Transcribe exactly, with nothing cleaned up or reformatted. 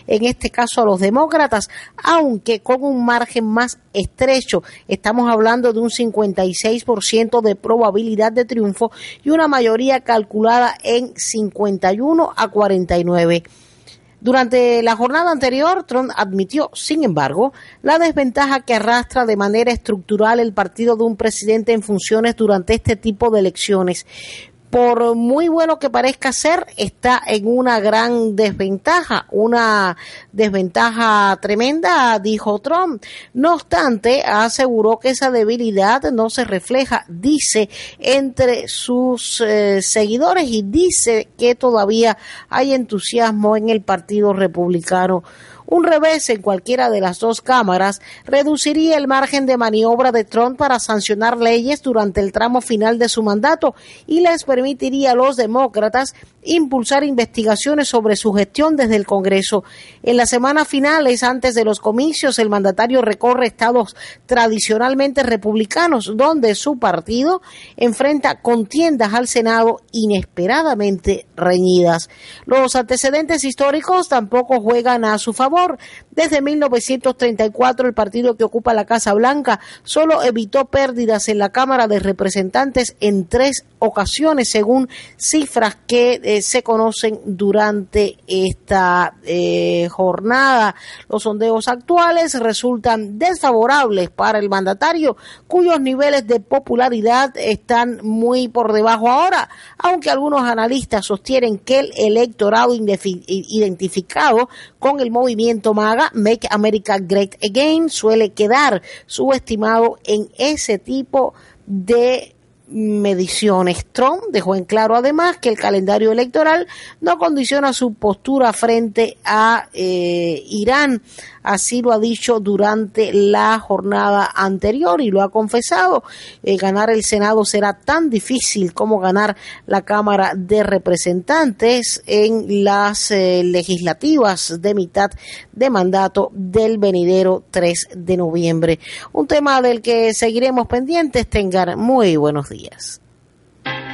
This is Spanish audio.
en este caso a los demócratas, aunque con un margen más estrecho. Estamos hablando de un cincuenta y seis por ciento de probabilidad de triunfo y una mayoría calculada en cincuenta y uno a cuarenta y nueve. Durante la jornada anterior, Trump admitió, sin embargo, la desventaja que arrastra de manera estructural el partido de un presidente en funciones durante este tipo de elecciones. Por muy bueno que parezca ser, está en una gran desventaja, una desventaja tremenda, dijo Trump. No obstante, aseguró que esa debilidad no se refleja, dice, entre sus eh, seguidores y dice que todavía hay entusiasmo en el Partido Republicano. Un revés en cualquiera de las dos cámaras reduciría el margen de maniobra de Trump para sancionar leyes durante el tramo final de su mandato y les permitiría a los demócratas impulsar investigaciones sobre su gestión desde el Congreso. En las semanas finales, antes de los comicios, el mandatario recorre estados tradicionalmente republicanos, donde su partido enfrenta contiendas al Senado inesperadamente reñidas. Los antecedentes históricos tampoco juegan a su favor. Desde mil novecientos treinta y cuatro, el partido que ocupa la Casa Blanca solo evitó pérdidas en la Cámara de Representantes en tres ocasiones, según cifras que eh, se conocen durante esta eh, jornada. Los sondeos actuales resultan desfavorables para el mandatario, cuyos niveles de popularidad están muy por debajo ahora, aunque algunos analistas sostienen que el electorado identificado con el movimiento MAGA, Make America Great Again, suele quedar subestimado en ese tipo de mediciones. Trump dejó en claro además que el calendario electoral no condiciona su postura frente a eh, Irán. Así lo ha dicho durante la jornada anterior y lo ha confesado. Eh, ganar el Senado será tan difícil como ganar la Cámara de Representantes en las eh, legislativas de mitad de mandato del venidero tres de noviembre. Un tema del que seguiremos pendientes. Tengan muy buenos días.